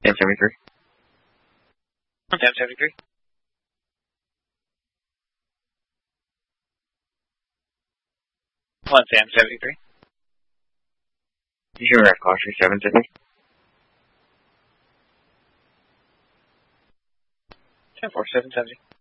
Sam 73. Sam 73. One Sam 73. You hear Ref Caution 770. 10-4, 770.